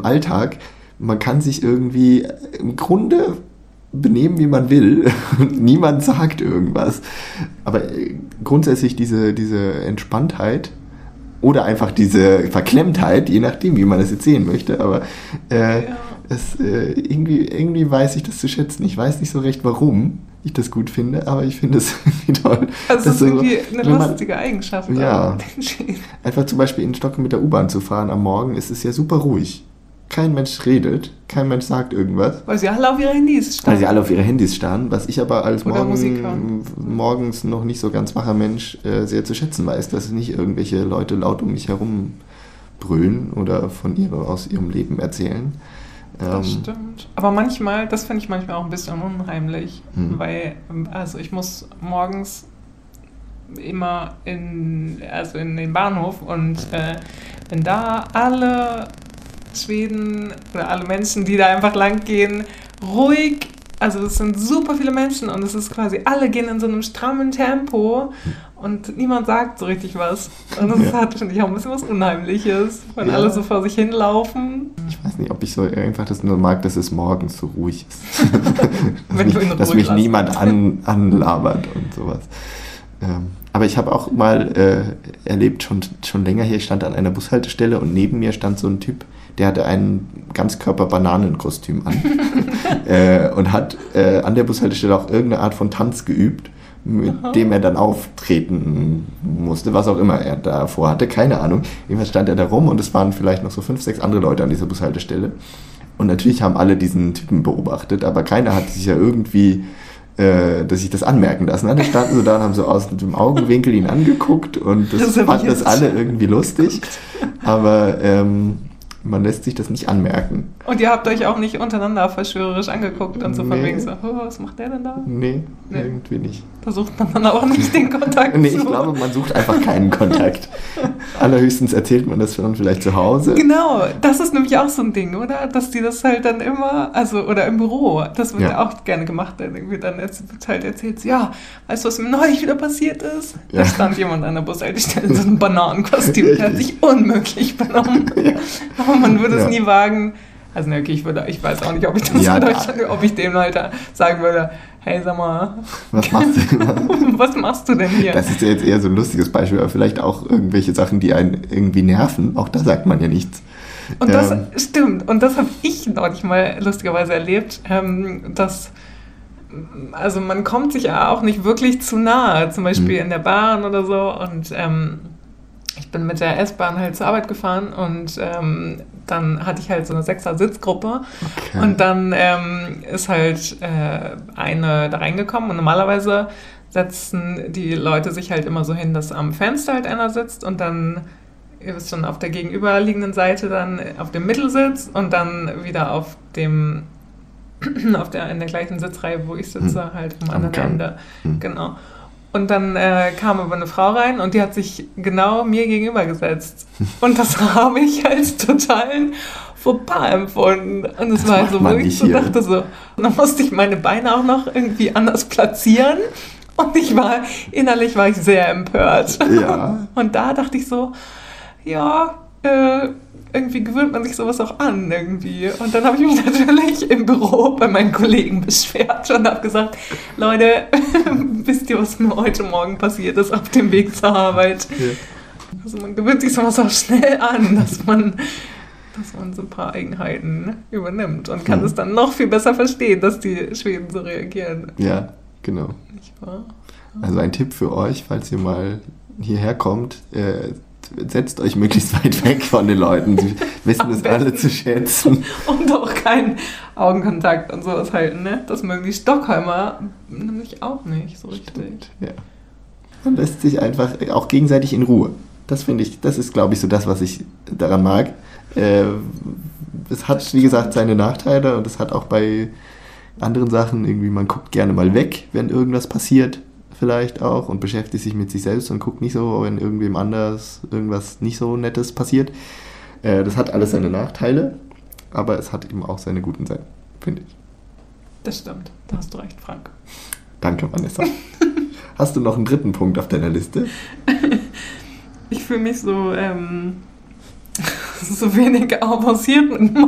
Alltag, man kann sich irgendwie im Grunde benehmen, wie man will. Niemand sagt irgendwas. Aber grundsätzlich diese Entspanntheit oder einfach diese Verklemmtheit, je nachdem, wie man das jetzt sehen möchte, aber irgendwie weiß ich das zu schätzen. Ich weiß nicht so recht, warum ich das gut finde, aber ich finde es irgendwie toll. Also es ist irgendwie eine lustige Eigenschaft. Ja, einfach zum Beispiel in Stockholm mit der U-Bahn zu fahren am Morgen, ist es ja super ruhig. Kein Mensch redet, kein Mensch sagt irgendwas. Weil sie alle auf ihre Handys starren. Was ich aber als morgens noch nicht so ganz wacher Mensch sehr zu schätzen weiß, dass nicht irgendwelche Leute laut um mich herum brüllen oder aus ihrem Leben erzählen. Das stimmt. Aber manchmal, das finde ich manchmal auch ein bisschen unheimlich, weil, also ich muss morgens immer in den Bahnhof und wenn da alle Schweden oder alle Menschen, die da einfach lang gehen, ruhig, also es sind super viele Menschen und es ist quasi, alle gehen in so einem strammen Tempo und niemand sagt so richtig was. Und das hat, finde ich, auch ein bisschen was Unheimliches, wenn alle so vor sich hinlaufen. Ich weiß nicht, ob ich so einfach das nur mag, dass es morgens so ruhig ist. dass mich niemand anlabert und sowas. Aber ich habe auch mal erlebt, schon länger hier, ich stand an einer Bushaltestelle und neben mir stand so ein Typ, der hatte ein Ganzkörper-Bananenkostüm an und hat an der Bushaltestelle auch irgendeine Art von Tanz geübt, mit dem er dann auftreten musste, was auch immer er da vorhatte, keine Ahnung. Jedenfalls stand er da rum und es waren vielleicht noch so 5, 6 andere Leute an dieser Bushaltestelle. Und natürlich haben alle diesen Typen beobachtet, aber keiner hat sich ja irgendwie dass ich das anmerken lassen. Alle standen so da und haben so aus dem Augenwinkel ihn angeguckt und das fanden das alle irgendwie lustig. Aber man lässt sich das nicht anmerken. Und ihr habt euch auch nicht untereinander verschwörerisch angeguckt und so von wegen so, was macht der denn da? Nee, irgendwie nicht. Da sucht man dann auch nicht den Kontakt Nee, ich glaube, man sucht einfach keinen Kontakt. Allerhöchstens erzählt man das dann vielleicht zu Hause. Genau, das ist nämlich auch so ein Ding, oder? Dass die das halt dann immer, oder im Büro, das wird ja auch gerne gemacht, dann irgendwie dann erzählt ja, weißt du, was mir neulich wieder passiert ist? Ja. Da stand jemand an der Bushaltestelle in so einem Bananenkostüm, der hat sich unmöglich benommen. Ja. Aber man würde es nie wagen. Also okay, ich weiß auch nicht, ob ich das ob ich dem halt sagen würde, hey, sag mal, was machst du denn hier? Das ist ja jetzt eher so ein lustiges Beispiel, aber vielleicht auch irgendwelche Sachen, die einen irgendwie nerven. Auch da sagt man ja nichts. Und das stimmt. Und das habe ich neulich mal lustigerweise erlebt, dass also man kommt sich ja auch nicht wirklich zu nahe, zum Beispiel in der Bahn oder so. Und ich bin mit der S-Bahn halt zur Arbeit gefahren und dann hatte ich halt so eine 6er-Sitzgruppe und dann ist halt eine da reingekommen und normalerweise setzen die Leute sich halt immer so hin, dass am Fenster halt einer sitzt und dann, ihr wisst schon, auf der gegenüberliegenden Seite dann auf dem Mittelsitz und dann wieder in der gleichen Sitzreihe, wo ich sitze, halt am anderen Ende. Genau. Und dann kam aber eine Frau rein und die hat sich genau mir gegenüber gesetzt. Und das habe ich als totalen Fauxpas empfunden. Und es war halt so, wo ich so dachte so, und dann musste ich meine Beine auch noch irgendwie anders platzieren. Und innerlich war ich sehr empört. Ja. Und da dachte ich so, irgendwie gewöhnt man sich sowas auch an irgendwie. Und dann habe ich mich natürlich im Büro bei meinen Kollegen beschwert und habe gesagt, Leute, wisst ihr, was mir heute Morgen passiert ist auf dem Weg zur Arbeit? Ja. Also man gewöhnt sich sowas auch schnell an, dass man so ein paar Eigenheiten übernimmt und kann es dann noch viel besser verstehen, dass die Schweden so reagieren. Ja, genau. Nicht wahr? Also ein Tipp für euch, falls ihr mal hierher kommt, setzt euch möglichst weit weg von den Leuten. Sie wissen es alle zu schätzen. Und auch keinen Augenkontakt und sowas halten, ne? Das mögen die Stockholmer nämlich auch nicht so richtig. Stimmt, ja. Man lässt sich einfach auch gegenseitig in Ruhe. Das finde ich, das ist, glaube ich, so das, was ich daran mag. Es hat, wie gesagt, seine Nachteile und es hat auch bei anderen Sachen irgendwie, man guckt gerne mal weg, wenn irgendwas passiert. Vielleicht auch und beschäftigt sich mit sich selbst und guckt nicht so, wenn irgendwem anders irgendwas nicht so Nettes passiert. Das hat alles seine Nachteile, aber es hat eben auch seine guten Seiten, finde ich. Das stimmt, da hast du recht, Frank. Danke, Vanessa. Hast du noch einen dritten Punkt auf deiner Liste? Ich fühle mich so wenig avanciert mit